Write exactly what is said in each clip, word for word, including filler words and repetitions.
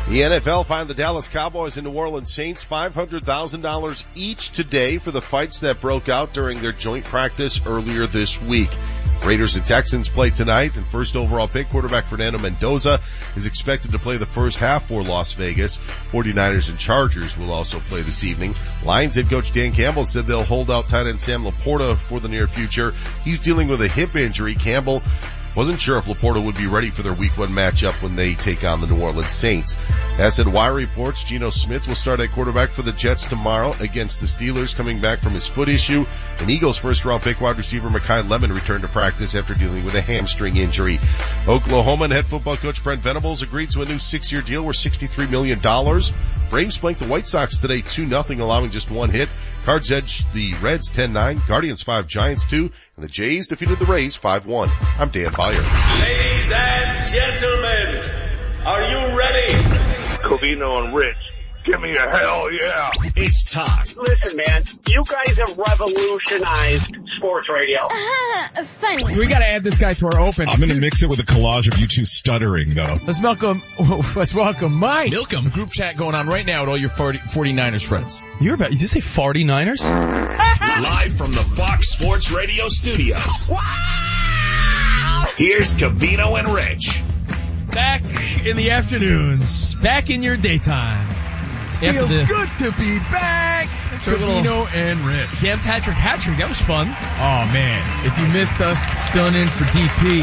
The N F L fined the Dallas Cowboys and New Orleans Saints five hundred thousand dollars each today for the fights that broke out during their joint practice earlier this week. Raiders and Texans play tonight, and first overall pick quarterback Fernando Mendoza is expected to play the first half for Las Vegas. forty-niners and Chargers will also play this evening. Lions head coach Dan Campbell said they'll hold out tight end Sam Laporta for the near future. He's dealing with a hip injury. Campbell wasn't sure if Laporta would be ready for their week one matchup when they take on the New Orleans Saints. As said Wire reports, Geno Smith will start at quarterback for the Jets tomorrow against the Steelers, coming back from his foot issue. And Eagles first round pick wide receiver Mekhi Lemon returned to practice after dealing with a hamstring injury. Oklahoma and head football coach Brent Venables agreed to a new six-year deal worth sixty-three million dollars. Braves spanked the White Sox today two nothing, allowing just one hit. Cards edged the Reds ten nine, Guardians five, Giants two, and the Jays defeated the Rays five one. I'm Dan Byer. Ladies and gentlemen, are you ready? Covino and Rich, give me a hell yeah. It's time. Listen, man, you guys have revolutionized sports radio. Uh, funny. We gotta add this guy to our open. I'm gonna mix it with a collage of you two stuttering, though. Let's welcome, let's welcome Mike. Milcom, group chat going on right now with all your forty-niners friends. You're about, did you say forty-niners? Live from the Fox Sports Radio studios. Wow! Here's Covino and Rich. Back in the afternoons. Back in your daytime. Feels the, good to be back. Covino and Rich. Dan Patrick hat-trick. That was fun. Oh, man. If you missed us filling in for D P,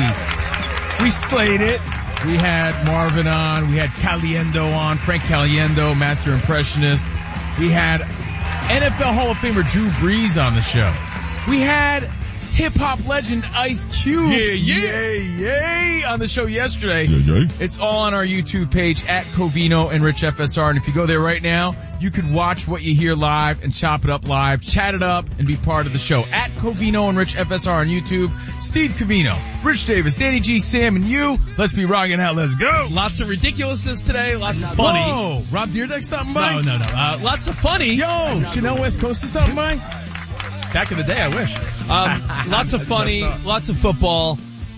we slayed it. We had Marvin on. We had Caliendo on. Frank Caliendo, master impressionist. We had N F L Hall of Famer Drew Brees on the show. We had hip-hop legend Ice Cube. Yeah, yeah, yay, on the show yesterday. Yeah, yeah. It's all on our YouTube page at Covino and Rich F S R. And if you go there right now, you can watch what you hear live and chop it up live, chat it up, and be part of the show. At Covino and Rich F S R on YouTube. Steve Covino, Rich Davis, Danny G, Sam, and you. Let's be rocking out. Let's go. Lots of ridiculously today. Lots of funny. Whoa, Rob Deerdeck stopping by? No, no, no. Uh, lots of funny. Yo, Chanel West Coast is stopping by? Back in the day, I wish. Um, lots of funny, lots of football,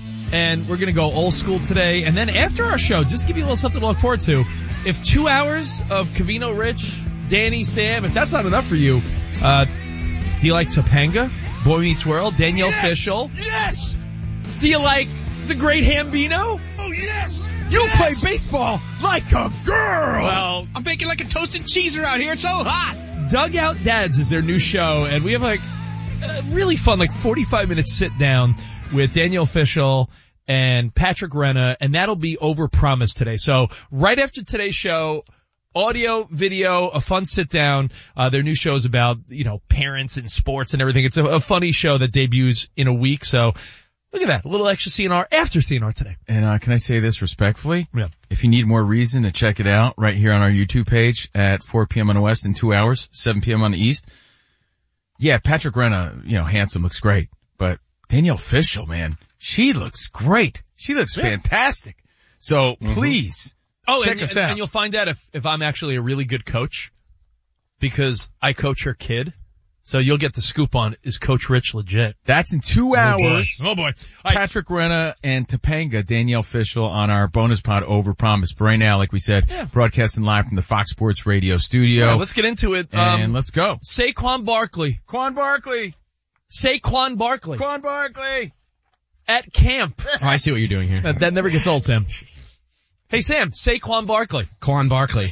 and we're going to go old school today. And then after our show, just to give you a little something to look forward to, if two hours of Covino, Rich, Danny, Sam, if that's not enough for you, uh, do you like Topanga, Boy Meets World, Danielle Yes! Fishel? Yes! Do you like the great Hambino? Oh, yes! You Yes! play baseball like a girl. Well, I'm baking like a toasted cheeser out here. It's so hot. Dugout Dads is their new show, and we have like a really fun, like forty-five minute sit down with Danielle Fishel and Patrick Renna, and that'll be overpromised today. So right after today's show, audio, video, a fun sit down. Uh, their new show is about, you know, parents and sports and everything. It's a, a funny show that debuts in a week. So look at that. A little extra C N R after C N R today. And uh, can I say this respectfully? Yeah. If you need more reason to check it out, right here on our YouTube page at four p.m. on the West in two hours, seven p.m. on the East. Yeah, Patrick Renna, you know, handsome, looks great. But Danielle Fishel, man, she looks great. She looks yeah. fantastic. So mm-hmm. please oh, check and, us and, out. And you'll find out if, if I'm actually a really good coach because I coach her kid. So you'll get the scoop on, is Coach Rich legit? That's in two hours. Oh boy. Oh boy. Patrick Renna and Topanga, Danielle Fishel on our bonus pod Overpromise. But right now, like we said, yeah. broadcasting live from the Fox Sports Radio studio. Yeah, let's get into it. And um, let's go. Saquon Barkley. Quan Barkley. Saquon Barkley. Quan Barkley. At camp. Oh, I see what you're doing here. That, that never gets old, Sam. Hey Sam, Saquon Barkley. Quan Barkley.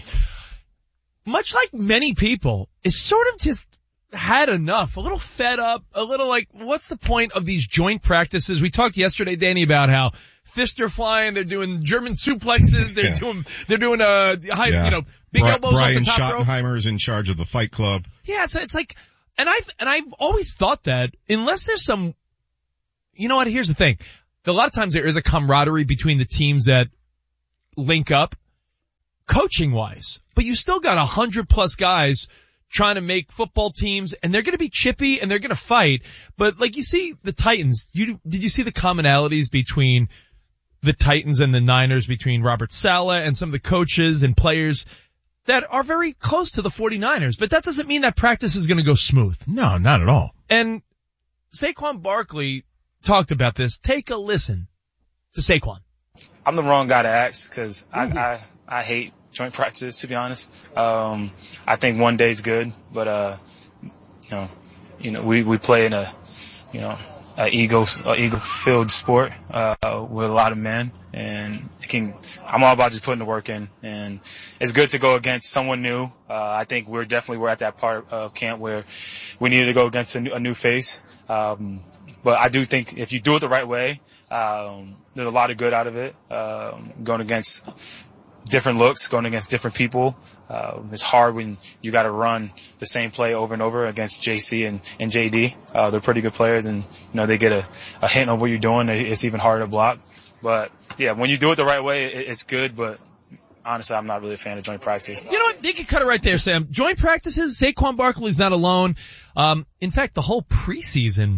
Much like many people, is sort of just had enough, a little fed up, a little like, what's the point of these joint practices? We talked yesterday, Danny, about how fists are flying, they're doing German suplexes, they're yeah. doing, they're doing, uh, high, yeah. you know, big Bri- elbows Brian off the top rope. Schottenheimer's in charge of the Fight Club. Yeah, so it's like, and I've, and I've always thought that unless there's some, you know what, here's the thing. A lot of times there is a camaraderie between the teams that link up, coaching wise, but you still got a hundred plus guys trying to make football teams, and they're going to be chippy and they're going to fight. But like you see the Titans, you, did you see the commonalities between the Titans and the Niners, between Robert Saleh and some of the coaches and players that are very close to the forty-niners? But that doesn't mean that practice is going to go smooth. No, not at all. And Saquon Barkley talked about this. Take a listen to Saquon. I'm the wrong guy to ask because I, I I hate joint practice, to be honest. Um, I think one day's good, but uh, you know, you know, we we play in a you know a ego a ego filled sport uh, with a lot of men, and it can. I'm all about just putting the work in, and it's good to go against someone new. Uh, I think we're definitely we're at that part of camp where we needed to go against a new, a new face. Um, but I do think if you do it the right way, um, there's a lot of good out of it. Um, going against different looks, going against different people. Uh, it's hard when you got to run the same play over and over against J C and, and J D. Uh, they're pretty good players, and you know they get a, a hint of what you're doing. It's even harder to block. But yeah, when you do it the right way, it, it's good. But honestly, I'm not really a fan of joint practice. You know what? You can cut it right there, Sam. Joint practices. Saquon Barkley's not alone. Um, in fact, the whole preseason,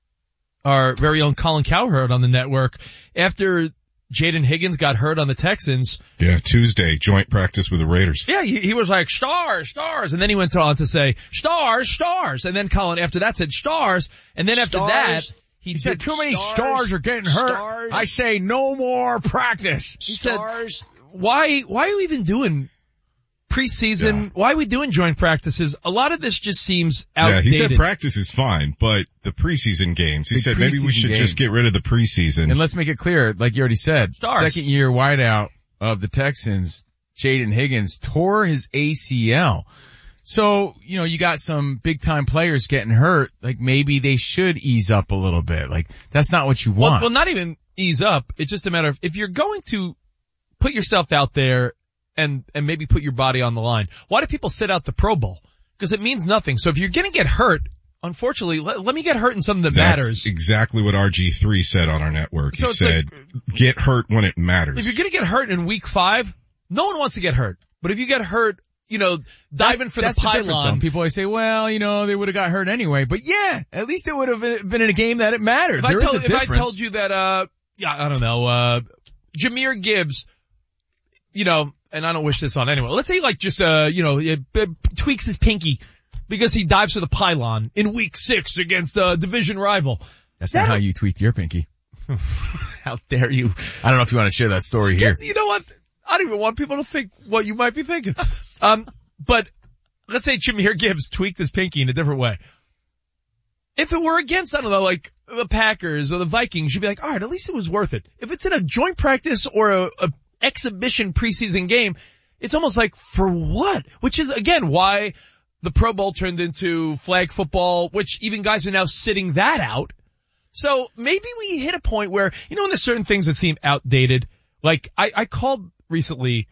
our very own Colin Cowherd on the network, after Jaden Higgins got hurt on the Texans. Yeah, Tuesday, joint practice with the Raiders. Yeah, he, he was like, stars, stars. And then he went on to say, stars, stars. And then Colin after that said stars. And then after Stars. that, he, He did said too many stars, stars are getting hurt. Stars. I say no more practice. He Stars. said, why, why are we even doing preseason? Yeah. Why are we doing joint practices? A lot of this just seems outdated. Yeah, he said practice is fine, but the preseason games, he The said maybe we preseason should games. just get rid of the preseason. And let's make it clear, like you already said, Stars. second year wideout of the Texans, Jaden Higgins, tore his A C L. So, you know, you got some big time players getting hurt, like maybe they should ease up a little bit. Like, that's not what you Well, want. well, not even ease up. It's just a matter of if you're going to put yourself out there and, and maybe put your body on the line. Why do people sit out the Pro Bowl? Because it means nothing. So if you're going to get hurt, unfortunately, let, let me get hurt in something that That's matters. exactly what R G three said on our network. He So it's said, get hurt when it matters. If you're going to get hurt in week five, no one wants to get hurt. But if you get hurt, you know, diving for that's the the difference, pylon. though. People always say, well, you know, they would have got hurt anyway. But yeah, at least it would have been in a game that it mattered. If I, There tell, is a if I difference. told you that, uh, yeah, I don't know, uh, Jahmyr Gibbs, you know, and I don't wish this on anyone. Let's say like just, uh, you know, it, it tweaks his pinky because he dives for the pylon in week six against a division rival. That's That- not how you tweak your pinky. How dare you? I don't know if you want to share that story here. You know what? I don't even want people to think what you might be thinking. Um, but let's say Jahmyr Gibbs tweaked his pinky in a different way. If it were against, I don't know, like the Packers or the Vikings, you'd be like, all right, at least it was worth it. If it's in a joint practice or a, a exhibition preseason game, it's almost like, for what? Which is, again, why the Pro Bowl turned into flag football, which even guys are now sitting that out. So maybe we hit a point where, you know, when there's certain things that seem outdated, like I, I called recently,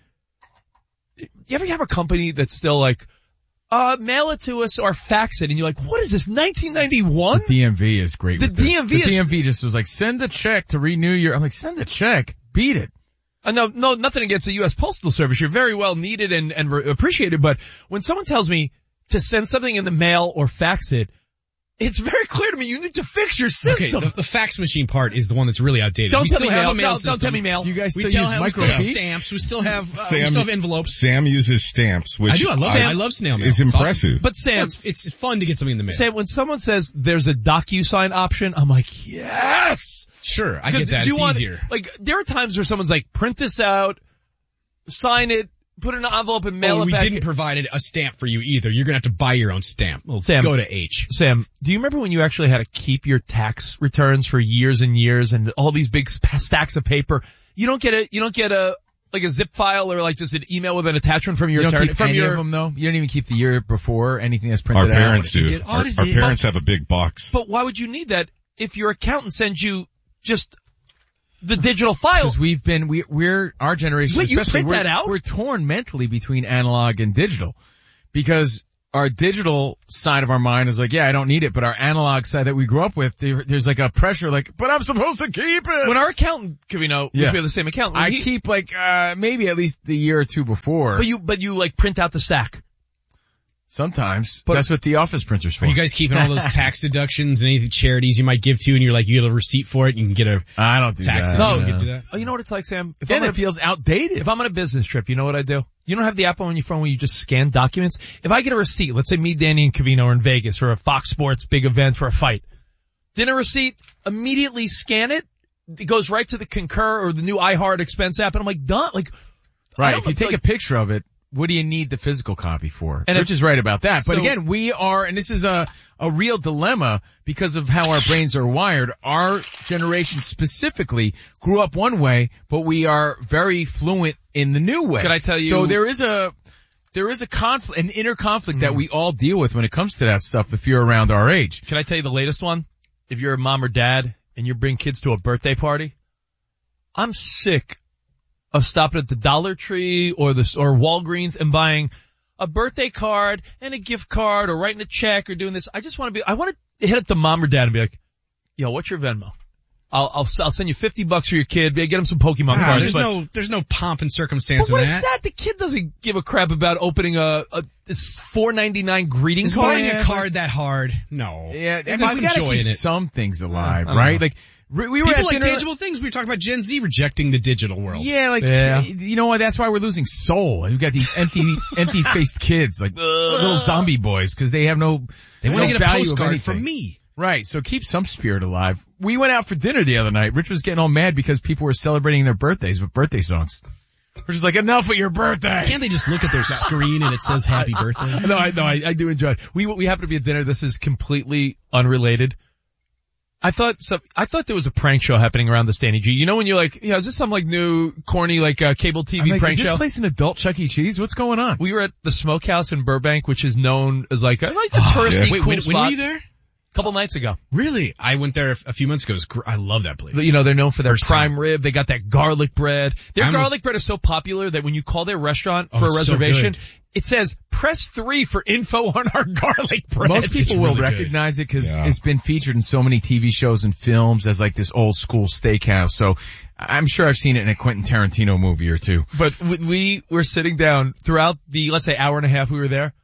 you ever have a company that's still like, uh, mail it to us or fax it, and you're like, what is this, nineteen ninety-one? The D M V is great. The with this. D M V the is- D M V just was like, send a check to renew your, I'm like, send a check. Beat it. Uh, no, no, nothing against the U S Postal Service. You're very well needed and, and re- appreciated, but when someone tells me to send something in the mail or fax it, it's very clear to me you need to fix your system. Okay, the, the fax machine part is the one that's really outdated. Don't we tell still me have mail. a mail No, system. don't tell me mail. You guys We, still tell, use we still have microfiche? stamps. We still have, uh, Sam- we still have envelopes. Sam uses stamps, which I do. I love. I- I love snail mail. is It's awesome. impressive. But Sam, Well, it's, it's fun to get something in the mail. Sam, when someone says there's a DocuSign option, I'm like, yes! Sure, I 'Cause get that. do you It's want- easier. Like, there are times where someone's like, print this out, sign it, put it in an envelope and mail Oh, it we back. didn't provide a stamp for you either. You're gonna have to buy your own stamp. Well, Sam. go to H. Sam, do you remember when you actually had to keep your tax returns for years and years and all these big sp- stacks of paper? You don't get a, you don't get a, like a zip file or like just an email with an attachment from your You don't attorney, keep from any your, of them though? You don't even keep the year before anything that's printed Our parents out? do. Our, our parents have a big box. but why would you need that if your accountant sends you just the digital file? Because we've been, we, we're, our generation, Wait, you especially, print we're, that out? we're torn mentally between analog and digital. Because our digital side of our mind is like, yeah, I don't need it, but our analog side that we grew up with, there, there's like a pressure like, but I'm supposed to keep it! When our accountant, you know, Yeah. we have the same accountant. when I he- keep like, uh, maybe at least the year or two before. but you, but you like print out the stack. Sometimes. But- That's what the office printer's for. Are you guys keeping all those tax deductions and any charities you might give to, and you're like, you get a receipt for it, and you can get a I don't do tax. that. No, you no. can do that. Oh, you know what it's like, Sam? If Then I'm on it feels outdated. If I'm on a business trip, you know what I do? You don't have the app on your phone where you just scan documents? If I get a receipt, let's say me, Danny, and Covino are in Vegas for a Fox Sports big event for a fight. Dinner receipt, immediately scan it, it goes right to the Concur or the new iHeart expense app, and I'm like, done. Like, right. I If you take like, a picture of it, what do you need the physical copy for? And Rich if, is right about that. But so, again, we are, and this is a, a real dilemma because of how our brains are wired. Our generation specifically grew up one way, but we are very fluent in the new way. Can I tell you? So there is a, there is a conflict, an inner conflict mm-hmm. that we all deal with when it comes to that stuff if you're around our age. Can I tell you the latest one? If you're a mom or dad and you bring kids to a birthday party, I'm sick of stopping at the Dollar Tree or the or Walgreens and buying a birthday card and a gift card or writing a check or doing this. I just want to be, I want to hit up the mom or dad and be like, yo, what's your Venmo? I'll, I'll, I'll send you fifty bucks for your kid. Get him some Pokemon ah, cards. There's but, no, there's no pomp and circumstance but what in that. is that? The kid doesn't give a crap about opening a, a this four ninety-nine greeting is card. Buying a card that hard? No. Yeah, there's you some gotta joy keep in it. some things alive, yeah, right? know. Like, we were People at like dinner, tangible things. We were talking about Gen Z rejecting the digital world. Yeah, like, yeah. you know what? That's why we're losing soul. We've got these empty, empty-faced kids, like little zombie boys, because they have no, they want to no get a value postcard from me. Right, so keep some spirit alive. We went out for dinner the other night. Rich was getting all mad because people were celebrating their birthdays with birthday songs. Rich was like, enough with your birthday. Can't they just look at their screen and it says happy birthday? No, I, no, I, I do enjoy it. We, we happen to be at dinner. This is completely unrelated. I thought some, I thought there was a prank show happening around this Danny G. You know when you're like, yeah, is this some like new corny like uh, cable T V I'm like, prank is this show? place an adult Chuck E. Cheese? What's going on? We were at the Smokehouse in Burbank, which is known as like a, like a Oh, touristy yeah. Wait, cool when, spot. when were you there? A couple nights ago. Really? I went there a few months ago. It was gr- I love that place. You know, they're known for their First prime time. rib. They got that garlic bread. Their I almost- garlic bread is so popular that when you call their restaurant Oh, for a it's so reservation, good. it says press three for info on our garlic bread. Most people It's will really recognize it because Yeah. it's been featured in so many T V shows and films as like this old school steakhouse. So I'm sure I've seen it in a Quentin Tarantino movie or two. But we, we were sitting down throughout the, let's say, hour and a half we were there.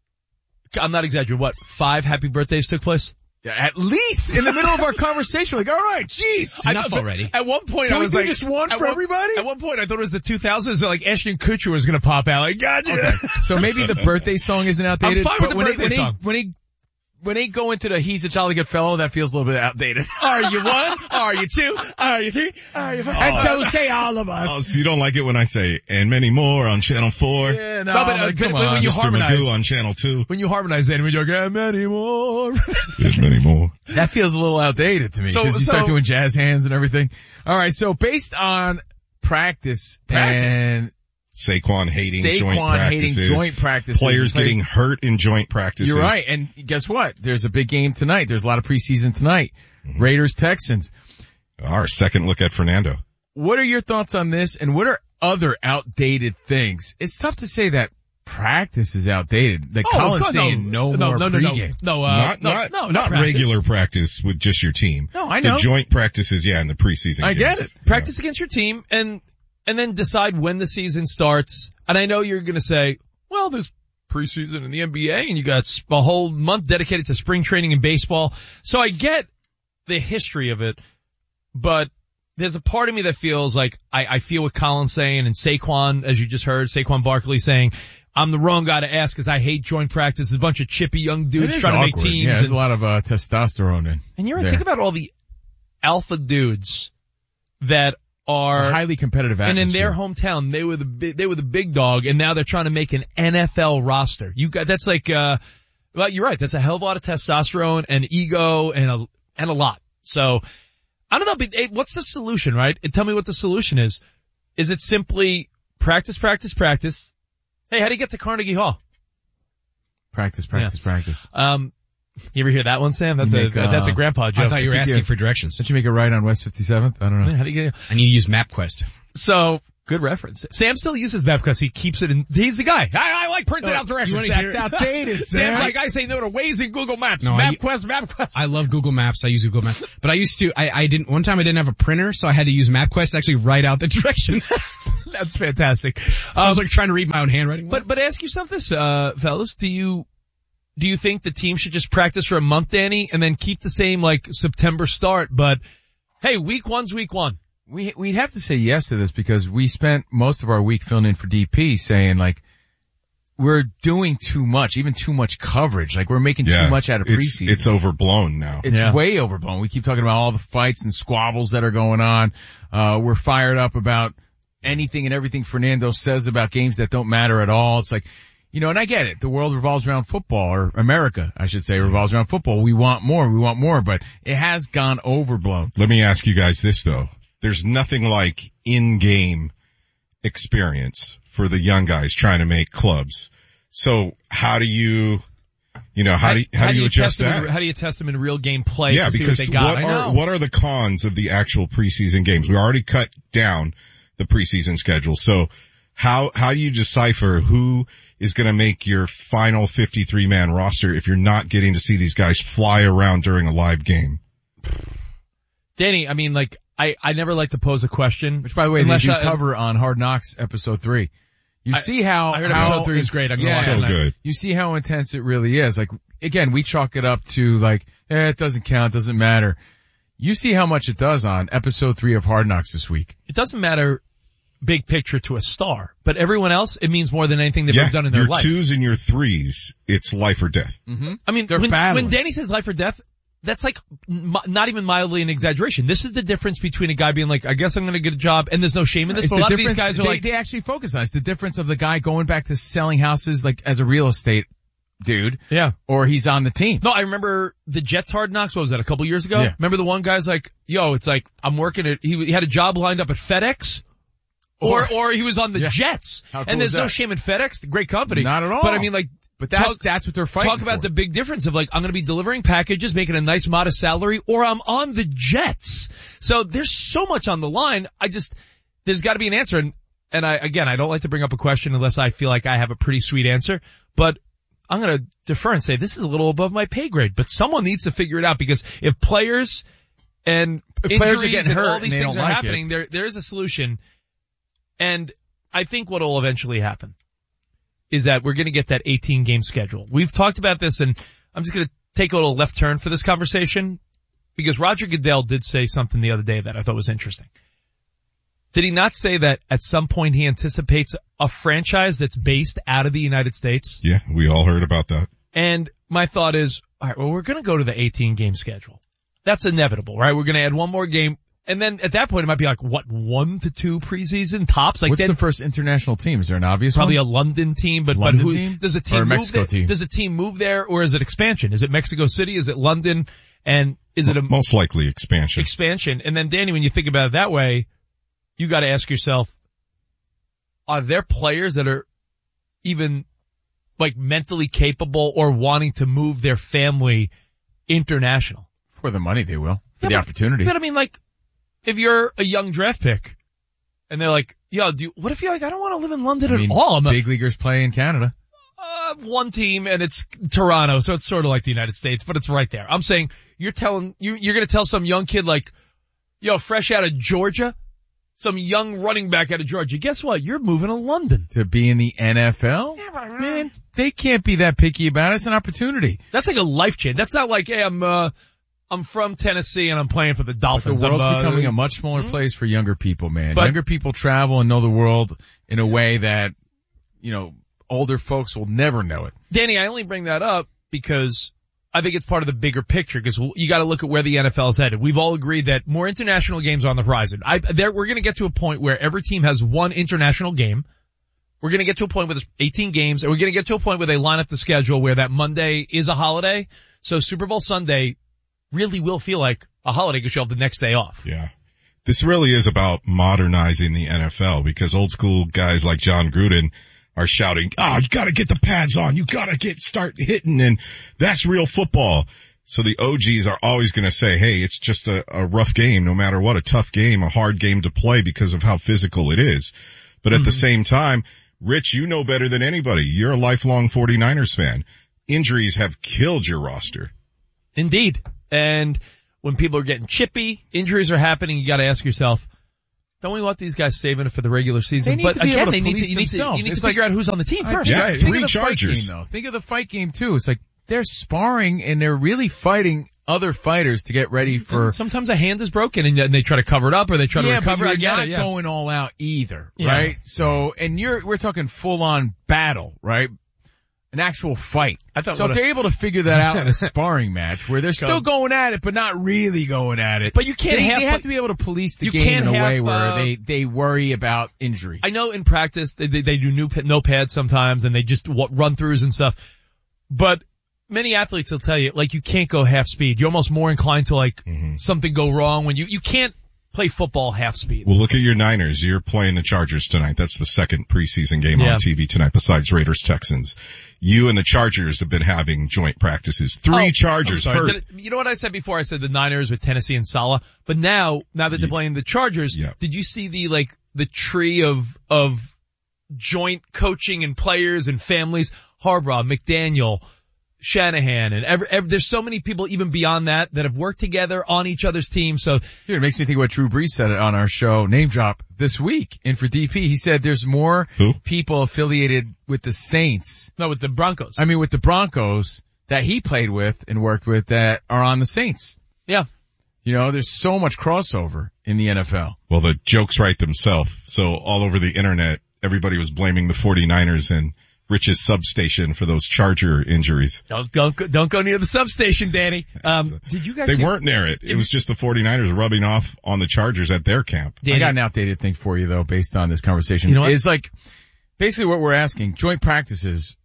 I'm not exaggerating. What, five happy birthdays took place? Yeah, at least in the middle of our conversation, like, all right, jeez, Enough I, already. At one point, Can I we was do like, just one at for everybody? At one point, I thought it was the two thousands. Like Ashton Kutcher was going to pop out. Like, gotcha. Okay, so maybe the birthday song isn't outdated. I'm fine with but the when birthday they, when song. They, when they when they go into the "He's a Jolly Good Fellow," that feels a little bit outdated. Are you one? Are you two? Are you three? Are you four? And so say all of us. Oh, so you don't like it when I say, and many more on Channel four? Yeah, no, No, but, uh, like, but come when on. you Mister harmonize- Magoo on Channel two. When you harmonize that, when you're like, and many more. There's many more. That feels a little outdated to me So- because you so- start doing jazz hands and everything. All right, so based on practice, Practice. and Saquon hating Saquon joint practices. hating joint practices, Players Play- getting hurt in joint practices. You're right, and guess what? There's a big game tonight. There's a lot of preseason tonight. Mm-hmm. Raiders Texans. Our second look at Fernando. What are your thoughts on this, and what are other outdated things? It's tough to say that practice is outdated. Like Oh, of Colin's course, saying no, no, more no, no, no, pregame. no, uh, not no, not, no, not practice. regular practice with just your team. No, I know. The joint practices, yeah, in the preseason I get games. it. Practice against your team and, and then decide when the season starts. And I know you're going to say, well, there's preseason in the N B A and you got a whole month dedicated to spring training in baseball. So I get the history of it, but there's a part of me that feels like I, I feel what Colin's saying and Saquon, as you just heard, Saquon Barkley saying, I'm the wrong guy to ask because I hate joint practice. There's a bunch of chippy young It dudes is trying awkward. to make teams. Yeah, there's and, a lot of uh, testosterone in. and you're right, there. think about all the alpha dudes that are It's a highly competitive and atmosphere. in their hometown, they were the big, they were the big dog, and now they're trying to make an N F L roster. You got that's like, uh, well, you're right. That's a hell of a lot of testosterone and ego and a and a lot. So I don't know. But hey, what's the solution, right? And tell me what the solution is. Is it simply practice, practice, practice? Hey, how do you get to Carnegie Hall? Practice, practice, Yeah. practice. Um, you ever hear that one, Sam? That's You a make, uh, that's a grandpa joke. I thought you were think asking you- for directions. Don't you make a right on West fifty-seventh? I don't know. How do you get? I need to use MapQuest. So good reference. Sam still uses that because he keeps it in. He's the guy. I, I like printed out directions. you wanna That's hear- outdated. Sam's like I say no to Waze and Google Maps. No, I- MapQuest, MapQuest. I love Google Maps. I use Google Maps. But I used to, I, I didn't, one time I didn't have a printer, so I had to use MapQuest to actually write out the directions. That's fantastic. I was Um, like trying to read my own handwriting. but but ask yourself this, uh, fellas. Do you do you think the team should just practice for a month, Danny, and then keep the same like September start? But hey, week one's week one. We, we'd have to say yes to this because we spent most of our week filling in for D P saying like, we're doing too much, even too much coverage. Like we're making yeah, too much out of it's, preseason. It's overblown now. It's yeah. way overblown. We keep talking about all the fights and squabbles that are going on. Uh, we're fired up about anything and everything Fernando says about games that don't matter at all. It's like, you know, and I get it. The world revolves around football, or America, I should say, revolves around football. We want more, we want more, but it has gone overblown. Let me ask you guys this though. There's nothing like in-game experience for the young guys trying to make clubs. So how do you, you know, how, how do you, how, how do you, you adjust that? In, how do you test them in real game play? Yeah, to because see what, they got? what are, what are the cons of the actual preseason games? We already cut down the preseason schedule. So how, how do you decipher who is going to make your final fifty-three man roster if you're not getting to see these guys fly around during a live game? Danny, I mean, like, I, I never like to pose a question. Which, by the way, they do I, cover on Hard Knocks episode three. You I, see how, I heard how episode three is great. I'm yeah, so good. You see how intense it really is. Like, again, we chalk it up to like, eh, it doesn't count, doesn't matter. You see how much it does on episode three of Hard Knocks this week. It doesn't matter big picture to a star, but everyone else, it means more than anything they've yeah, ever done in their your life. Your twos and your threes, it's life or death. Mm-hmm. I mean, They're when, battling. when Danny says life or death, that's like m- not even mildly an exaggeration. This is the difference between a guy being like, I guess I'm going to get a job, and there's no shame in this. It's But a lot of difference- these guys are they, like, they actually focus on it. It's the difference of the guy going back to selling houses like as a real estate dude. yeah. Or he's on the team. No, I remember the Jets Hard Knocks. What was that, a couple years ago? Yeah. Remember the one guy's like, yo, it's like, I'm working at, he, he had a job lined up at FedEx. Or, or he was on the Yeah. Jets. How cool and there's is no that? shame in FedEx, the great company. Not at all. But I mean, like, But that's, talk, that's what they're fighting Talk about for. the big difference of like, I'm going to be delivering packages, making a nice modest salary, or I'm on the Jets. So there's so much on the line. I just, there's got to be an answer. And, and I, again, I don't like to bring up a question unless I feel like I have a pretty sweet answer, but I'm going to defer and say this is a little above my pay grade, but someone needs to figure it out because if players and If players are injuries getting and hurt all these and they things don't are like happening, it. there, there is a solution. And I think what will eventually happen is that we're going to get that eighteen game schedule. We've talked about this, and I'm just going to take a little left turn for this conversation because Roger Goodell did say something the other day that I thought was interesting. Did he not say that at some point he anticipates a franchise that's based out of the United States? Yeah, we all heard about that. And my thought is, all right, well, we're going to go to the eighteen game schedule. That's inevitable, right? We're going to add one more game. And then at that point, it might be like, what, one to two preseason tops? Like What's then, the first international team? Is there an obvious probably one? a London team, but, London but who, team? does a Or team a move Mexico there? team? Does a team move there or is it expansion? Is it Mexico City? Is it London? And is it a Most likely expansion. expansion? And then Danny, when you think about it that way, you got to ask yourself, are there players that are even like mentally capable or wanting to move their family international? For the money, they will. For Yeah, the but- opportunity. But I mean, like, if you're a young draft pick and they're like, yo, do you, what if you're like, I don't want to live in London I mean, at all? I'm a, big leaguers play in Canada. uh, one team and it's Toronto, so it's sort of like the United States, but it's right there. I'm saying you're telling, you, you're going to tell some young kid like, yo, fresh out of Georgia, some young running back out of Georgia, guess what? You're moving to London. To be in the N F L? Man, they can't be that picky about it. It's an opportunity. That's like a life change. That's not like, hey, I'm, uh, I'm from Tennessee and I'm playing for the But Dolphins. the world's I'm, uh, becoming a much smaller place for younger people, man. But- younger people travel and know the world in a way that, you know, older folks will never know it. Danny, I only bring that up because I think it's part of the bigger picture because you got to look at where the N F L is headed. We've all agreed that more international games are on the horizon. I, there, we're going to get to a point where every team has one international game. We're going to get to a point where there's eighteen games, and we're going to get to a point where they line up the schedule where that Monday is a holiday. So Super Bowl Sunday really will feel like a holiday because you'll have the next day off. Yeah. This really is about modernizing the N F L because old school guys like John Gruden are shouting, oh, you gotta get the pads on. You gotta get, start hitting, and that's real football. So the O Gs are always gonna say, hey, it's just a, a rough game, no matter what, a tough game, a hard game to play because of how physical it is. But at mm-hmm. the same time, Rich, you know better than anybody. You're a lifelong forty-niners fan. Injuries have killed your roster. Indeed. And when people are getting chippy, injuries are happening, you gotta ask yourself, don't we want these guys saving it for the regular season? They need but to be again, able to they need to, police you need to, themselves. you need It's to figure like- out who's on the team first. Yeah, Right. three Think of the Chargers. Fight game, though. Think of the fight game too. It's like they're sparring and they're really fighting other fighters to get ready for. And sometimes a hand is broken and then they try to cover it up or they try to yeah, recover. but I you're get not it, yeah. going all out either, Yeah. right? So, and you're we're talking full on battle, right? an actual fight. I thought so if a, they're able to figure that out in a sparring match where they're still going at it, but not really going at it. But you can't they, have, they have to be able to police the you game can't in a have, way where uh, they, they worry about injury. I know in practice they, they, they do new, no pads sometimes and they just run throughs and stuff. But many athletes will tell you, like, you can't go half speed. You're almost more inclined to, like, mm-hmm. something go wrong when you, you can't play football half speed. Well, look at your Niners. You're playing the Chargers tonight. That's the second preseason game yeah. on T V tonight besides Raiders Texans. You and the Chargers have been having joint practices. Three oh, Chargers hurt. It, you know what I said before? I said the Niners with Tennessee and Salah. But now, now that they're playing the Chargers, yeah. did you see the, like, the tree of, of joint coaching and players and families? Harbaugh, McDaniel, Shanahan, and every, every, there's so many people even beyond that that have worked together on each other's team. So, dude, it makes me think what Drew Brees said on our show, Name Drop, this week in for D P. He said there's more Who? people affiliated with the Saints. No, with the Broncos. I mean, with the Broncos that he played with and worked with that are on the Saints. Yeah. You know, there's so much crossover in the N F L. Well, the jokes write themselves. So all over the internet, everybody was blaming the 49ers and Rich's substation for those Charger injuries. Don't, don't, go, don't go near the substation, Danny. Um, did you guys They see, weren't near it. It was just the 49ers rubbing off on the Chargers at their camp. Danny, I got an outdated thing for you though, based on this conversation. You know what? It's like, basically what we're asking, joint practices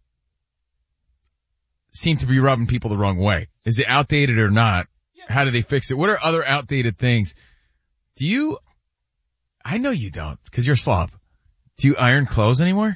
seem to be rubbing people the wrong way. Is it outdated or not? How do they fix it? What are other outdated things? Do you, I know you don't, cause you're a slob. Do you iron clothes anymore?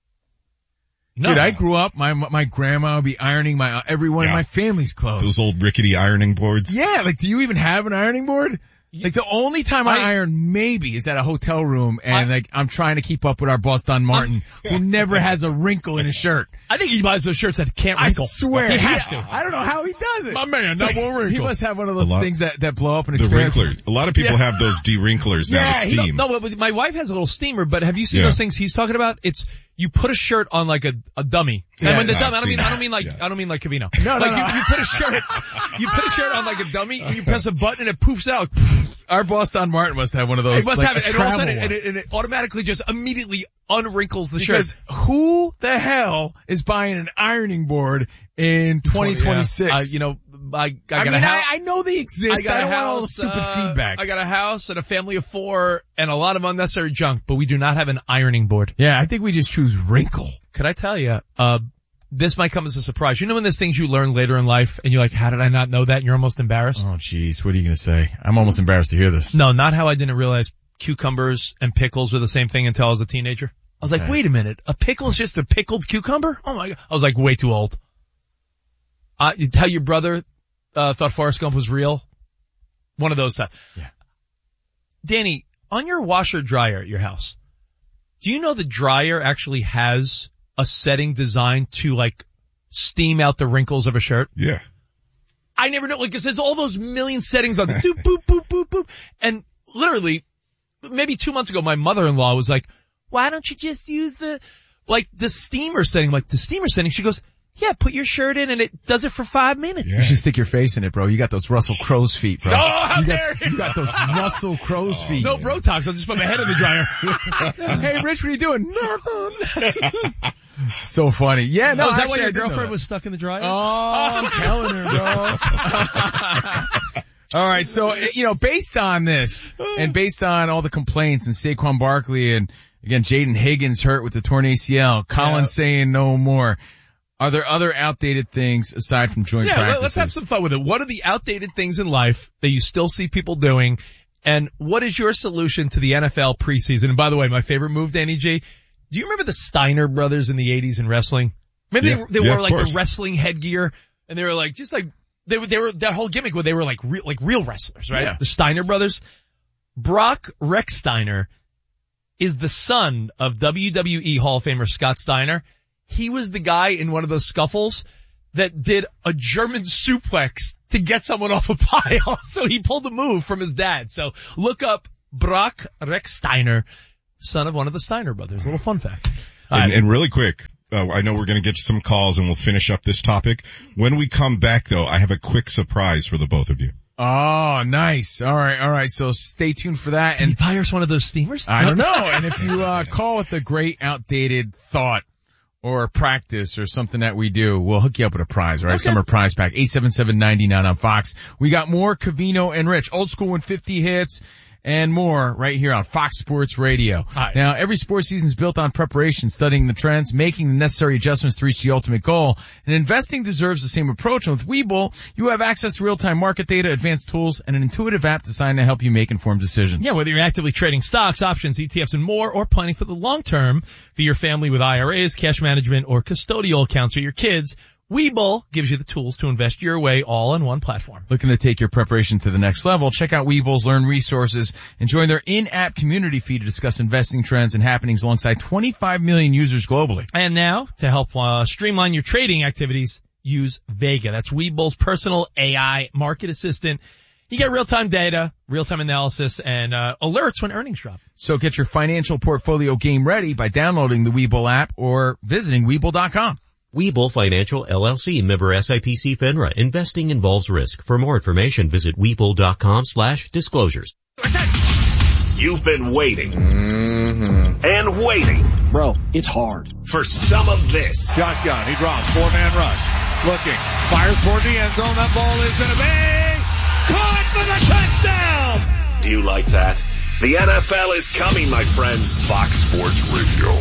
No. Dude, I grew up, my, my grandma would be ironing my, every one Yeah. of my family's clothes. Those old rickety ironing boards. Yeah, like do you even have an ironing board? Like the only time I, I iron maybe is at a hotel room and I, like I'm trying to keep up with our boss Don Martin who never has a wrinkle in his shirt. I think he buys those shirts that can't wrinkle. I swear. He has yeah. to. I don't know how he does it. My man, that won't wrinkle. He must have one of those lot, things that, that blow up and the expand. wrinklers. A lot of people yeah. have those de-wrinklers now yeah, to steam. No, no, my wife has a little steamer, but have you seen yeah. those things he's talking about? It's, you put a shirt on like a, a dummy. Yeah, and when the no, dummy, I don't mean, that. I don't mean like, yeah. I don't mean like Cavino. No, no, like no. You, you put a shirt, you put a shirt on like a dummy and you press a button and it poofs out. Our boss Don Martin must have one of those. It must like have it, a and all of a sudden, one. and it, and it automatically just immediately unwrinkles the because shirt. Who the hell is buying an ironing board in twenty twenty-six? Yeah. Uh, you know, I, I got I mean, a house. I, I know they exist. I got I don't a house. want all the stupid uh, feedback. I got a house and a family of four and a lot of unnecessary junk, but we do not have an ironing board. Yeah, I think we just choose wrinkle. Could I tell you, uh, this might come as a surprise. You know when there's things you learn later in life and you're like, how did I not know that? And you're almost embarrassed. Oh jeez, what are you gonna say? I'm almost embarrassed to hear this. No, not how I didn't realize cucumbers and pickles were the same thing until I was a teenager. I was okay. like, wait a minute, a pickle is just a pickled cucumber? Oh my God. I was like way too old. Uh, you tell your brother, uh, thought Forrest Gump was real? One of those stuff. Yeah. Danny, on your washer dryer at your house, do you know the dryer actually has a setting designed to like steam out the wrinkles of a shirt? Yeah. I never know, like it says all those million settings on doop, boop, boop, boop, boop. And literally, maybe two months ago, my mother-in-law was like, why don't you just use the, like the steamer setting? Like the steamer setting, she goes, yeah, put your shirt in and it does it for five minutes. Yeah. You should stick your face in it, bro. You got those Russell Crowe's feet, bro. Oh, how you, dare got, you. you got those Russell Crowe's Oh, feet. No Brotox, I'll just put my head in the dryer. Hey, Rich, what are you doing? Nothing. So funny. Yeah, no, oh, is that actually, why your I did know girlfriend that. was stuck in the dryer? Oh, I'm telling her, bro. All right, so, you know, based on this, and based on all the complaints and Saquon Barkley and, again, Jaden Higgins hurt with the torn A C L, Colin yeah. saying no more, are there other outdated things aside from joint yeah, practices? Let's have some fun with it. What are the outdated things in life that you still see people doing? And what is your solution to the N F L preseason? And by the way, my favorite move, Danny G, do you remember the Steiner brothers in the eighties in wrestling? Maybe yeah, they, they yeah, wore like course. the wrestling headgear and they were like, just like, they were, they were, that whole gimmick where they were like real, like real wrestlers, right? Yeah. The Steiner brothers. Brock Rex Steiner is the son of W W E Hall of Famer Scott Steiner. He was the guy in one of those scuffles that did a German suplex to get someone off a pile. So he pulled the move from his dad. So look up Brock Rex Steiner, son of one of the Steiner brothers. A little fun fact. And, right. and really quick, uh, I know we're going to get some calls and we'll finish up this topic. When we come back though, I have a quick surprise for the both of you. Oh, nice. All right, all right. So stay tuned for that. Did and he buy us one of those steamers? I don't know. And if you uh call with a great outdated thought or practice or something that we do, we'll hook you up with a prize, all right? Okay. Summer prize pack, eight seven seven, nine nine on Fox. We got more Covino and Rich, old school and fifty hits and more right here on Fox Sports Radio. Right. Now, every sports season is built on preparation, studying the trends, making the necessary adjustments to reach the ultimate goal. And investing deserves the same approach. And with Webull, you have access to real-time market data, advanced tools, and an intuitive app designed to help you make informed decisions. Yeah, whether you're actively trading stocks, options, E T Fs, and more, or planning for the long term for your family with I R As, cash management, or custodial accounts for your kids, Webull gives you the tools to invest your way all on one platform. Looking to take your preparation to the next level? Check out Webull's Learn resources and join their in-app community feed to discuss investing trends and happenings alongside twenty-five million users globally. And now, to help uh, streamline your trading activities, use Vega. That's Webull's personal A I market assistant. You get real-time data, real-time analysis, and uh, alerts when earnings drop. So get your financial portfolio game ready by downloading the Webull app or visiting Webull dot com. Webull Financial L L C, member S I P C FINRA. Investing involves risk. For more information, visit Webull dot com slash disclosures. You've been waiting mm-hmm. and waiting. Bro, it's hard. For some of this. Shotgun, he drops, four-man rush. Looking, fires toward the end zone. That ball is going to be caught for the touchdown. Do you like that? The N F L is coming, my friends. Fox Sports Radio.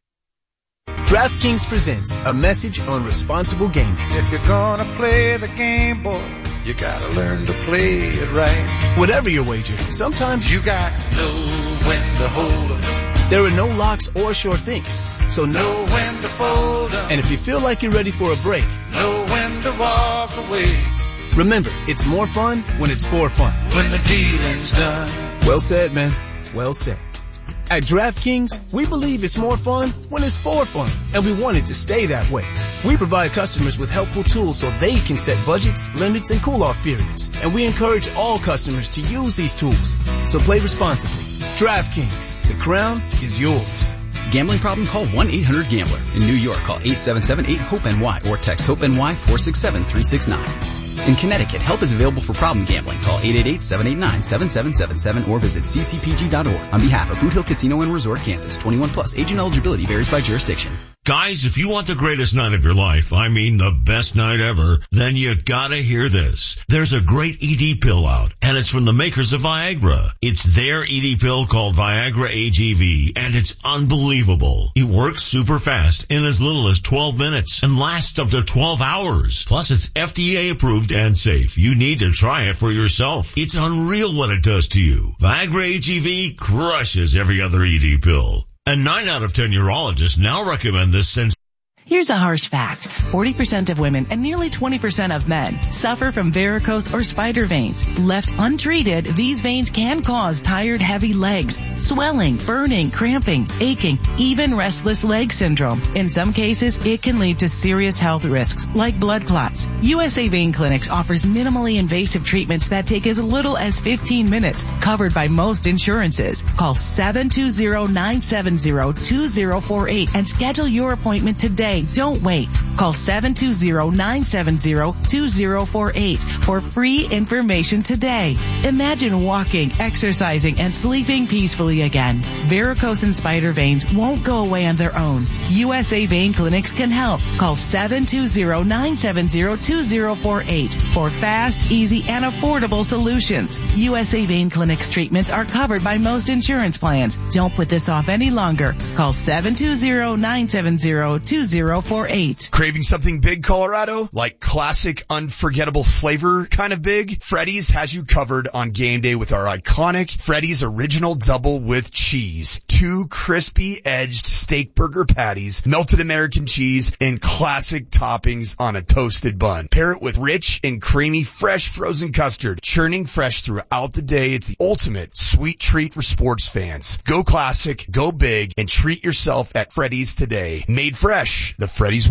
DraftKings presents a message on responsible gaming. If you're gonna play the game, boy, you gotta learn to play it right. Whatever your wager, sometimes you got to know when to hold 'em. There are no locks or sure things, so know when to fold 'em. And if you feel like you're ready for a break, know when to walk away. Remember, it's more fun when it's for fun. When the dealing's done. Well said, man. Well said. At DraftKings, we believe it's more fun when it's for fun, and we want it to stay that way. We provide customers with helpful tools so they can set budgets, limits, and cool-off periods, and we encourage all customers to use these tools. So play responsibly. DraftKings, the crown is yours. Gambling problem? Call one eight hundred gambler. In New York, call eight seven seven eight hope N Y or text HOPE-NY four six seven three six nine. In Connecticut, help is available for problem gambling. Call eight eight eight seven eight nine seven seven seven seven or visit c c p g dot org. On behalf of Boot Hill Casino and Resort, Kansas, twenty-one plus. Agent eligibility varies by jurisdiction. Guys, if you want the greatest night of your life, I mean the best night ever, then you gotta hear this. There's a great E D pill out, and it's from the makers of Viagra. It's their E D pill called Viagra A G V, and it's unbelievable. It works super fast in as little as twelve minutes and lasts up to twelve hours. Plus, it's F D A approved and safe. You need to try it for yourself. It's unreal what it does to you. Viagra A G V crushes every other E D pill. And nine out of ten urologists now recommend this since. Here's a harsh fact. forty percent of women and nearly twenty percent of men suffer from varicose or spider veins. Left untreated, these veins can cause tired, heavy legs, swelling, burning, cramping, aching, even restless leg syndrome. In some cases, it can lead to serious health risks like blood clots. U S A Vein Clinics offers minimally invasive treatments that take as little as fifteen minutes, covered by most insurances. Call seven two zero, nine seven zero, two zero four eight and schedule your appointment today. Don't wait. Call seven two zero, nine seven zero, two zero four eight for free information today. Imagine walking, exercising, and sleeping peacefully again. Varicose and spider veins won't go away on their own. U S A Vein Clinics can help. Call seven two zero, nine seven zero, two zero four eight for fast, easy, and affordable solutions. U S A Vein Clinics treatments are covered by most insurance plans. Don't put this off any longer. Call seven two zero, nine seven zero, two zero four eight. Craving something big, Colorado? Like classic, unforgettable flavor kind of big? Freddy's has you covered on game day with our iconic Freddy's Original Double with Cheese. Two crispy edged steak burger patties, melted American cheese, and classic toppings on a toasted bun. Pair it with rich and creamy fresh frozen custard, churning fresh throughout the day. It's the ultimate sweet treat for sports fans. Go classic, go big, and treat yourself at Freddy's today. Made fresh the Freddy's way.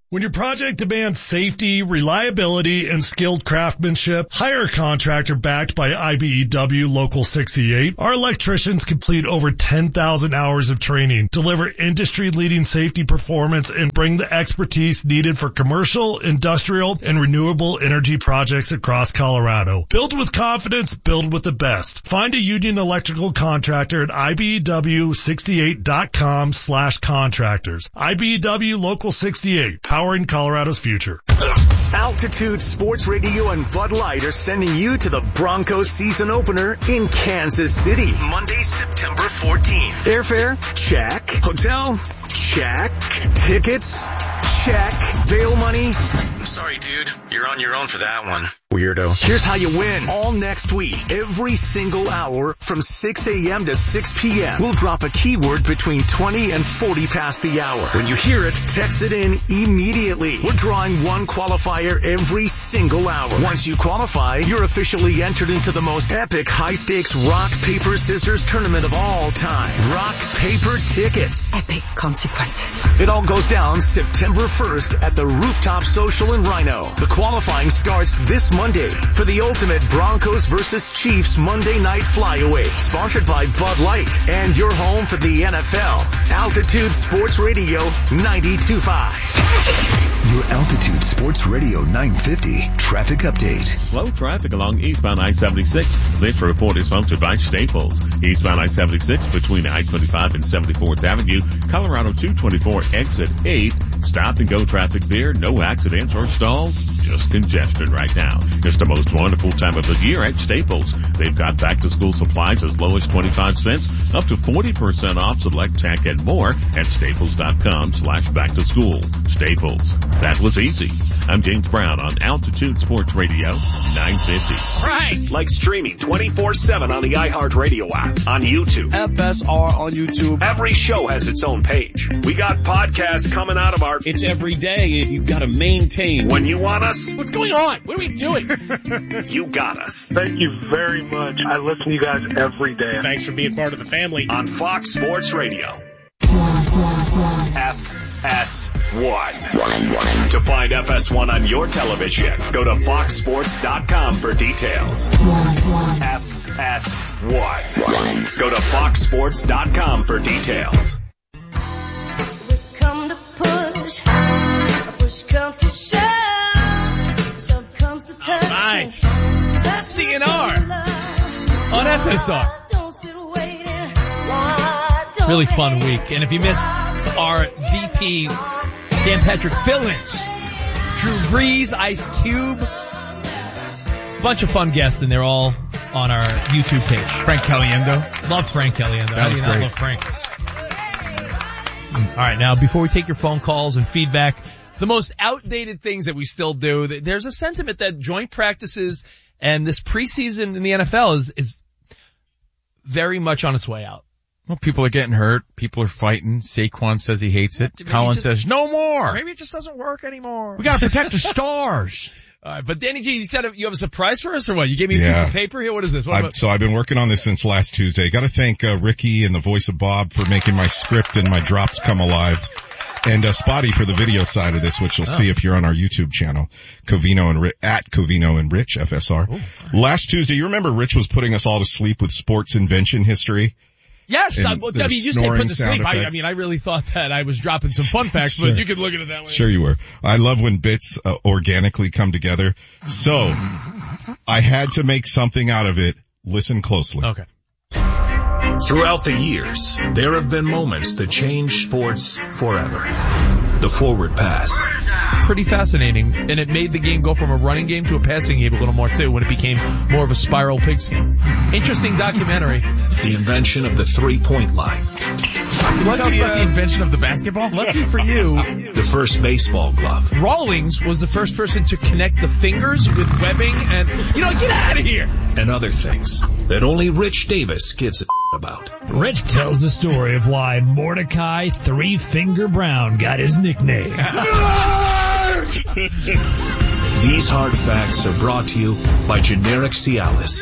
When your project demands safety, reliability, and skilled craftsmanship, hire a contractor backed by I B E W Local sixty-eight. Our electricians complete over ten thousand hours of training, deliver industry-leading safety performance, and bring the expertise needed for commercial, industrial, and renewable energy projects across Colorado. Build with confidence, build with the best. Find a Union Electrical contractor at I B E W sixty-eight dot com slash contractors. I B E W Local sixty-eight. Powering Colorado's future. Altitude Sports Radio and Bud Light are sending you to the Broncos season opener in Kansas City, Monday, September fourteenth. Airfare? Check. Hotel? Check. Tickets? Check. Bail money? I'm sorry, dude. You're on your own for that one. Weirdo. Here's how you win. All next week, every single hour from six a.m. to six p.m. We'll drop a keyword between twenty and forty past the hour. When you hear it, text it in immediately. We're drawing one qualifier every single hour. Once you qualify, you're officially entered into the most epic high-stakes rock, paper, scissors tournament of all time. Rock, paper, tickets. Epic consequences. It all goes down September first at the Rooftop Social in Rhino. The qualifying starts this Monday for the ultimate Broncos versus Chiefs Monday Night Flyaway, sponsored by Bud Light and your home for the N F L. Altitude Sports Radio ninety-two point five. Your Altitude Sports Radio nine fifty traffic update. Slow traffic along eastbound I seventy-six. This report is sponsored by Staples. Eastbound I seventy-six between I twenty-five and seventy-fourth Avenue, Colorado two twenty-four exit eight. Stop and go traffic there. No accidents or stalls. Just congestion right now. It's the most wonderful time of the year at Staples. They've got back to school supplies as low as twenty-five cents up to forty percent off select tech and more at staples.com slash back to school. Staples. That was easy. I'm James Brown on Altitude Sports Radio nine fifty. Right. Like streaming twenty-four seven on the iHeartRadio app, on YouTube. F S R on YouTube. Every show has its own page. We got podcasts coming out of our... It's every day and you've got to maintain. When you want us... What's going on? What are we doing? You got us. Thank you very much. I listen to you guys every day. Thanks for being part of the family. On Fox Sports Radio. F S one. To find F S one on your television, go to fox sports dot com for details. F S one. Go to fox sports dot com for details. Come to push, push come to shove, shove comes to touch. Nice. C N R on F S R. Really fun week. And if you missed our V P, Dan Patrick fill-ins, Drew Brees, Ice Cube, a bunch of fun guests, and they're all on our YouTube page. Frank Caliendo. Love Frank Caliendo. That was I mean, great. I love Frank. All right, now before we take your phone calls and feedback, the most outdated things that we still do, there's a sentiment that joint practices and this preseason in the N F L is, is very much on its way out. Well, people are getting hurt. People are fighting. Saquon says he hates it. Maybe Colin just, says, no more. Maybe it just doesn't work anymore. We gotta protect the stars. All right, but Danny G, you said you have a surprise for us or what? You gave me a yeah. piece of paper here? What is this? What I've, about- so I've been working on this since last Tuesday. Got to thank uh, Ricky and the voice of Bob for making my script and my drops come alive. And uh, Spotty for the video side of this, which you'll oh. see if you're on our YouTube channel, Covino and Ri- at Covino and Rich F S R. Ooh, right. Last Tuesday, you remember Rich was putting us all to sleep with sports invention history? Yes, I, well, I mean, you say put to sleep. I, I mean, I really thought that I was dropping some fun facts, sure. but you could look at it that way. Sure you were. I love when bits uh, organically come together. So, I had to make something out of it. Listen closely. Okay. Throughout the years, there have been moments that changed sports forever. The forward pass. Pretty fascinating, and it made the game go from a running game to a passing game a little more too when it became more of a spiral pigskin. Interesting documentary. The invention of the three-point line. Lucky, Tell us about uh, the invention of the basketball? Lucky for you. The first baseball glove. Rawlings was the first person to connect the fingers with webbing and, you know, get out of here. And other things that only Rich Davis gives a about. Rich tells the story of why Mordecai Three Finger Brown got his nickname. These hard facts are brought to you by Generic Cialis.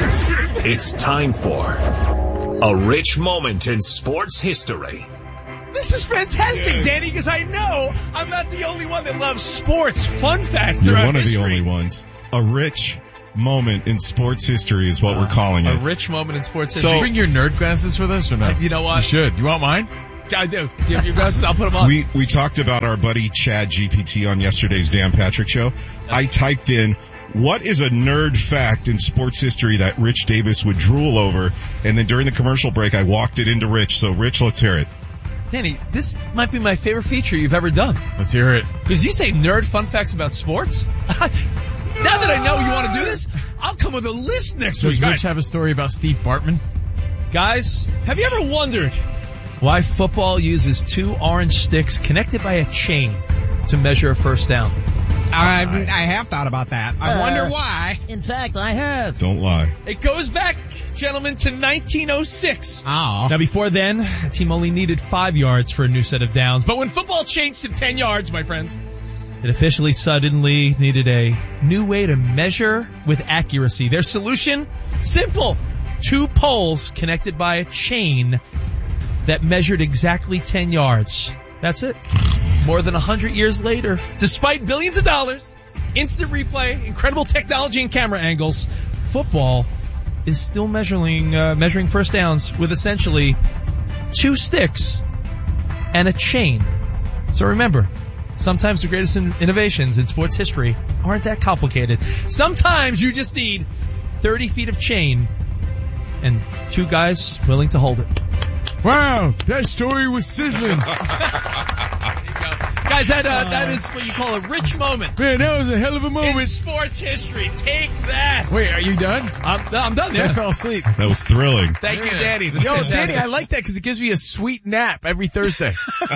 It's time for a rich moment in sports history. this is fantastic, Danny, because I know I'm not the only one that loves sports. Fun facts. You're throughout one of history. the only ones. A rich moment in sports history is what Uh, we're calling a it. A rich moment in sports So- history. Did you bring your nerd glasses for this or no? You know what? You should. You want mine? I do. Do you have your glasses? I'll put them on. We we talked about our buddy Chad G P T on yesterday's Dan Patrick show. I typed in, what is a nerd fact in sports history that Rich Davis would drool over? And then during the commercial break, I walked it into Rich. So Rich, let's hear it. Danny, this might be my favorite feature you've ever done. Let's hear it. Because you say nerd fun facts about sports? Now that I know you want to do this, I'll come with a list next Does week. Rich have a story about Steve Bartman? Guys, have you ever wondered why football uses two orange sticks connected by a chain to measure a first down? I, I have thought about that. I Uh, wonder why. In fact, I have. Don't lie. It goes back, gentlemen, to nineteen oh six. Oh. Now, before then, a team only needed five yards for a new set of downs. But when football changed to ten yards, my friends, it officially suddenly needed a new way to measure with accuracy. Their solution? Simple. Two poles connected by a chain that measured exactly ten yards. That's it. More than a hundred years later, despite billions of dollars, instant replay, incredible technology and camera angles, football is still measuring, uh, measuring first downs with essentially two sticks and a chain. So remember, sometimes the greatest in- innovations in sports history aren't that complicated. Sometimes you just need thirty feet of chain and two guys willing to hold it. Wow, that story was sizzling. Guys, that uh, that is what you call a rich moment. Man, that was a hell of a moment. In sports history. Take that. Wait, are you done? I'm, I'm done, I yeah. fell asleep. That was thrilling. Thank you, Yeah. Danny. That's Yo, fantastic. Danny, I like that because it gives me a sweet nap every Thursday.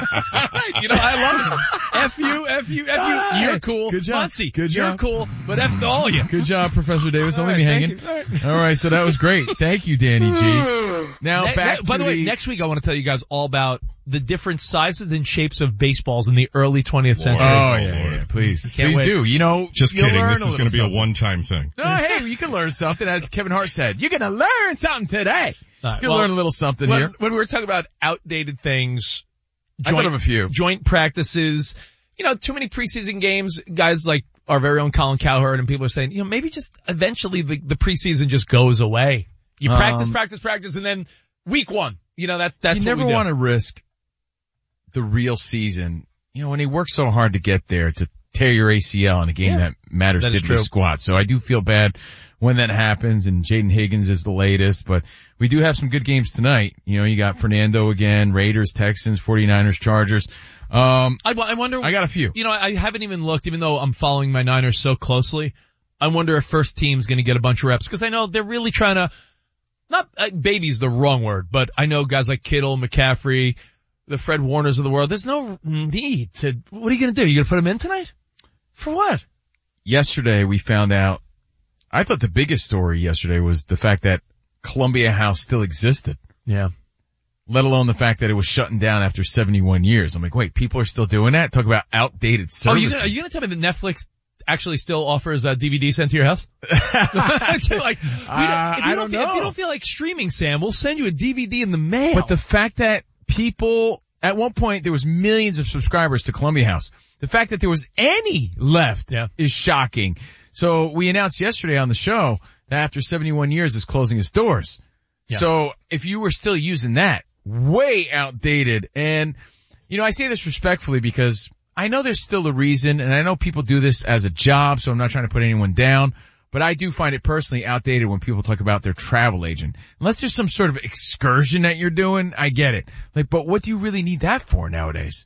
You know, I love it. F you, F you, F you. You're cool. Good job. Muncie, Good you're job. cool, but F to all of you. Good job, Professor Davis. Don't All leave me right, hanging. thank you. All right, so that was great. Thank you, Danny G. Now Ne- back ne- By to the way, next week I want to tell you guys all about the different sizes and shapes of baseballs in the early twentieth century. Oh, yeah, yeah, please. Can't Please wait. do. You know, Just you'll kidding. learn This a is little going to be a something. one-time thing. No, hey, you can learn something. As Kevin Hart said, you're going to learn something today. All right, You'll well, learn a little something when, here. when we were talking about outdated things, I thought of a few. joint practices, you know, too many preseason games, guys like our very own Colin Cowherd and people are saying, you know, maybe just eventually the, the preseason just goes away. You practice, Um, practice, practice, and then week one, you know, that, that's you what never we do. want to risk the real season. You know, when he worked so hard to get there to tear your A C L in a game Yeah. that matters That is diddly true. squat. So I do feel bad when that happens, and Jaden Higgins is the latest, but we do have some good games tonight. You know, you got Fernando again, Raiders, Texans, 49ers, Chargers. Um, I, I wonder. I got a few. You know, I haven't even looked, even though I'm following my Niners so closely. I wonder if first team's going to get a bunch of reps because I know they're really trying to. Not uh, baby's the wrong word, but I know guys like Kittle, McCaffrey, the Fred Warners of the world. There's no need to. What are you going to do? You going to put them in tonight? For what? Yesterday we found out. I thought the biggest story yesterday was the fact that Columbia House still existed. Yeah. Let alone the fact that it was shutting down after seventy-one years. I'm like, wait, people are still doing that? Talk about outdated Oh, services. you gonna, are you going to tell me that Netflix actually still offers a D V D sent to your house? like, we don't, Uh, if you I don't, don't feel, if you know. don't feel like streaming, Sam, we'll send you a D V D in the mail. But the fact that people, at one point there was millions of subscribers to Columbia House. The fact that there was any left Yeah. is shocking. So we announced yesterday on the show that after seventy-one years it's closing its doors. Yeah. So if you were still using that, way outdated. And, you know, I say this respectfully because I know there's still a reason, and I know people do this as a job, so I'm not trying to put anyone down. But I do find it personally outdated when people talk about their travel agent. Unless there's some sort of excursion that you're doing, I get it. Like, but what do you really need that for nowadays?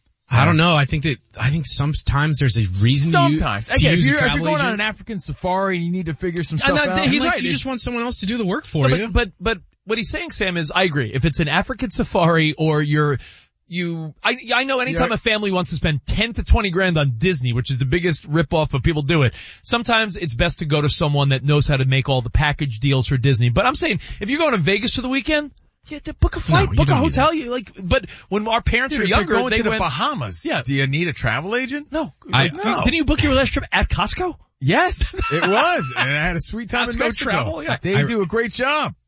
I don't know. I think that, I think sometimes there's a reason Sometimes. to, u- to Again, if use you're, a if travel you're going agent. on an African safari and you need to figure some I'm stuff not- out. he's like, right. you It's- just want someone else to do the work for No, you. but, but, but what he's saying, Sam, is I agree. If it's an African safari or you're, you, I, I know anytime Yeah. a family wants to spend ten to twenty grand on Disney, which is the biggest ripoff of people do it, sometimes it's best to go to someone that knows how to make all the package deals for Disney. But I'm saying, if you're going to Vegas for the weekend, yeah, to book a flight, No, you book a don't need hotel, you like, but when our parents Dude, were if you're younger, going they to the went, Bahamas. Yeah. Do you need a travel agent? no, I- like, no. didn't you book your last trip at Costco? Yes, it was. And I had a sweet time in Costco Mexico. travel, yeah. They I- do a great job.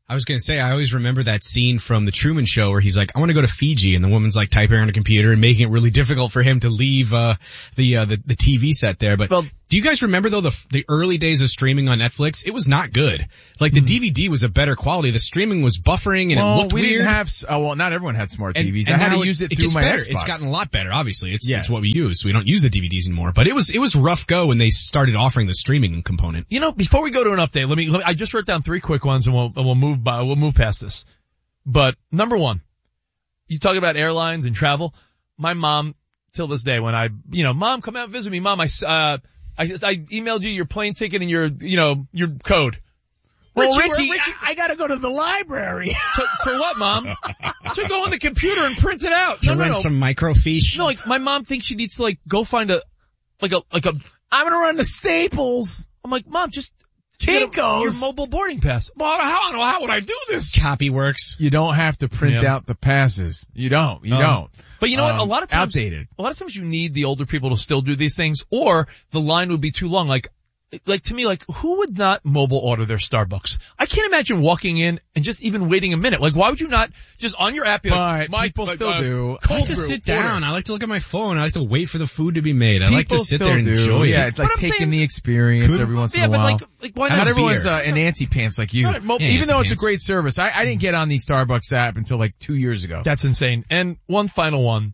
I was going to say, I always remember that scene from The Truman Show where he's like, I want to go to Fiji, and the woman's like typing on a computer and making it really difficult for him to leave uh the uh, the, the T V set there. But well, do you guys remember though the the early days of streaming on Netflix? It was not good. Like the mm. D V D was a better quality. The streaming was buffering and well, it looked we weird. Didn't have, oh, well, not everyone had smart T Vs. And, and I had to it, use it, it through my better. Xbox. It's gotten a lot better. Obviously, it's yeah. it's what we use. We don't use the D V Ds anymore. But it was it was rough go when they started offering the streaming component. You know, before we go to an update, let me, let me I just wrote down three quick ones and we'll and we'll move by we'll move past this. But number one, you talk about airlines and travel. My mom, till this day, when I, you know, Mom, come out and visit me. Mom, I, uh, I, I emailed you your plane ticket and your, you know, your code. Well, Richie, Richie, Richie I, I gotta go to the library. to, for what, Mom? To go on the computer and print it out. To no, no, rent no. some microfiche. No, like, my mom thinks she needs to, like, go find a, like a, like a, I'm gonna run to Staples. I'm like, Mom, just, Kinko's. Your mobile boarding pass. Well, how, how would I do this? Copy works. You don't have to print Yeah. out the passes. You don't. You Um, don't. But you know what? Um, A lot of times, outdated. a lot of times you need the older people to still do these things, or the line would be too long. Like, like to me, like who would not mobile order their Starbucks? I can't imagine walking in and just even waiting a minute. Like, why would you not just on your app? Be like, But my, people like, still uh, do. I like to brew, sit down. order. I like to look at my phone. I like to wait for the food to be made. I People like to sit still there and do. enjoy yeah, it. it's like But I'm taking saying- the experience Could- every once yeah, in a but while. like, like why Not not? everyone's beer. uh, an Nancy pants like you. Not mo- Yeah, Even though Nancy it's a pants. great service, I, I didn't get on the Starbucks app until like two years ago. That's insane. And one final one,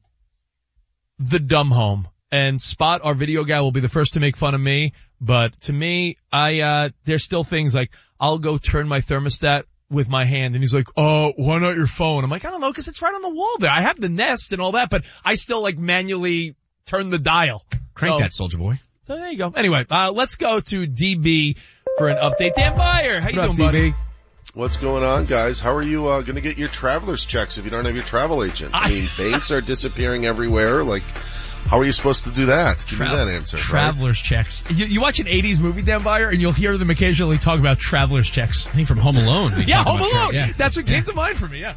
the dumb home. And Spot, our video guy, will be the first to make fun of me. But to me, I, uh, there's still things like, I'll go turn my thermostat with my hand. And he's like, oh, why not your phone? I'm like, I don't know, cause it's right on the wall there. I have the Nest and all that, but I still like manually turn the dial. Crank so, that, soldier boy. So there you go. Anyway, uh, let's go to D B for an update. Dan Byer, how you What up, doing, buddy? D B? What's going on, guys? How are you uh, going to get your traveler's checks if you don't have your travel agent? I mean, banks are disappearing everywhere. Like, how are you supposed to do that? Give Tra- me that answer. Traveler's right? checks. You, you watch an eighties movie, Dan Byer, and you'll hear them occasionally talk about traveler's checks. I think from Home Alone. they Yeah, talk Home about Alone. tra- yeah. That's what came to mind for me, yeah.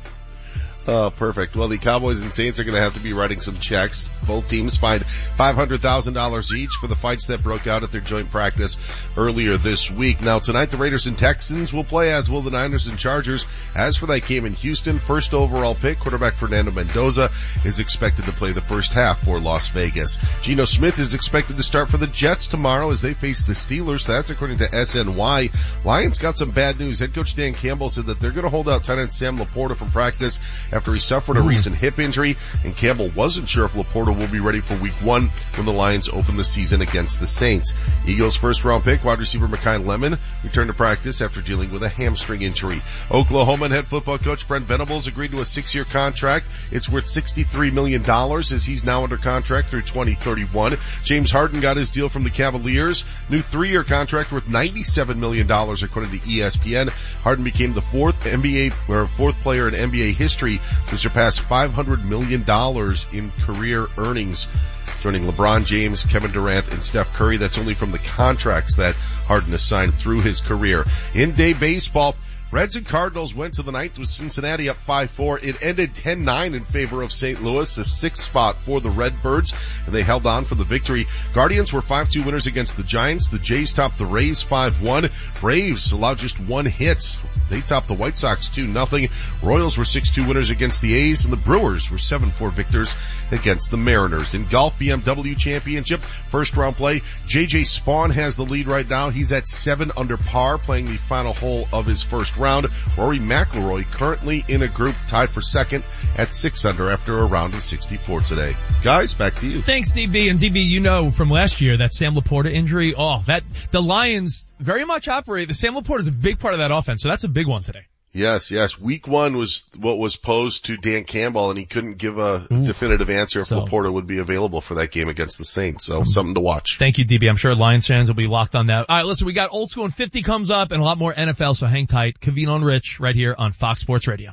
Oh, perfect. Well, the Cowboys and Saints are going to have to be writing some checks. Both teams fined five hundred thousand dollars each for the fights that broke out at their joint practice earlier this week. Now, tonight the Raiders and Texans will play, as will the Niners and Chargers. As for that game in Houston, first overall pick, quarterback Fernando Mendoza is expected to play the first half for Las Vegas. Geno Smith is expected to start for the Jets tomorrow as they face the Steelers. That's according to S N Y. Lions got some bad news. Head coach Dan Campbell said that they're going to hold out tight end Sam Laporta from practice after he suffered a recent hip injury, and Campbell wasn't sure if Laporta will be ready for week one when the Lions open the season against the Saints. Eagles first round pick, wide receiver Mekhi Lemon, returned to practice after dealing with a hamstring injury. Oklahoma head football coach Brent Venables agreed to a six-year contract. It's worth sixty-three million dollars as he's now under contract through twenty thirty-one. James Harden got his deal from the Cavaliers. New three-year contract worth ninety-seven million dollars according to E S P N. Harden became the fourth N B A, or fourth player in N B A history to surpass five hundred million dollars in career earnings, joining LeBron James, Kevin Durant, and Steph Curry. That's only from the contracts that Harden has signed through his career. In-day baseball, Reds and Cardinals went to the ninth with Cincinnati up five four. It ended ten nine in favor of Saint Louis, a sixth spot for the Redbirds, and they held on for the victory. Guardians were five two winners against the Giants. The Jays topped the Rays five one. Braves allowed just one hit. They topped the White Sox two nothing. Royals were six two winners against the A's, and the Brewers were seven four victors against the Mariners. In golf, B M W Championship, first round play, J J Spawn has the lead right now. He's at seven under par, playing the final hole of his first round. Rory McIlroy currently in a group tied for second at six under after a round of sixty-four today. Guys, back to you. Thanks, D B. And D B, you know from last year that Sam Laporta injury. Oh, that the Lions very much operate. The Sam Laporta is a big part of that offense, so that's a big one today. Yes, yes. Week one was what was posed to Dan Campbell, and he couldn't give a Ooh. definitive answer if so. Laporta would be available for that game against the Saints. So something to watch. Thank you, D B. I'm sure Lions fans will be locked on that. All right, listen, we got Old School and fifty comes up and a lot more N F L, so hang tight. Covino and Rich right here on Fox Sports Radio.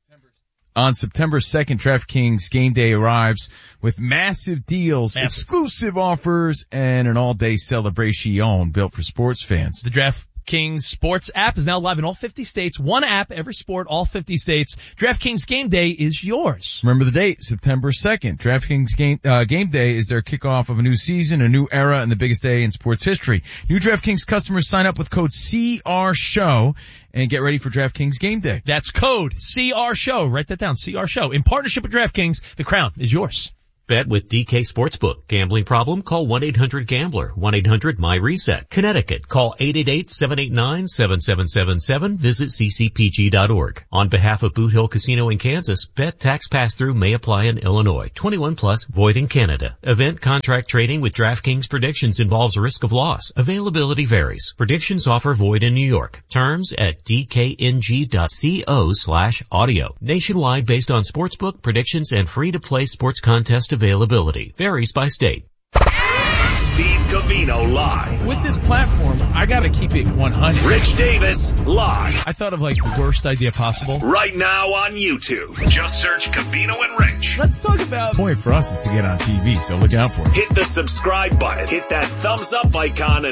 On September second, DraftKings Game Day arrives with massive deals, massive. exclusive offers, and an all-day celebration built for sports fans. The Draft DraftKings Sports app is now live in all fifty states. One app, every sport, all fifty states. DraftKings Game Day is yours. Remember the date, September second. DraftKings Game, uh, Game Day is their kickoff of a new season, a new era, and the biggest day in sports history. New DraftKings customers sign up with code C R SHOW and get ready for DraftKings Game Day. That's code C R SHOW. Write that down, C R SHOW. In partnership with DraftKings, the crown is yours. Bet with D K Sportsbook. Gambling problem? Call one eight hundred gambler. one eight hundred M Y reset. Connecticut. Call eight eight eight, seven eight nine, seven seven seven seven. Visit c c p g dot org. On behalf of Boot Hill Casino in Kansas, bet tax pass-through may apply in Illinois. twenty-one plus, void in Canada. Event contract trading with DraftKings Predictions involves risk of loss. Availability varies. Predictions offer void in New York. Terms at d k n g dot co slash audio. Nationwide based on sportsbook, predictions, and free-to-play sports contest availability. Varies by state. Steve Covino live. With this platform, I gotta keep it one hundred. Rich Davis live. I thought of like the worst idea possible. Right now on YouTube. Just search Covino and Rich. Let's talk about... The point for us is to get on T V, so look out for it. Hit the subscribe button. Hit that thumbs up icon and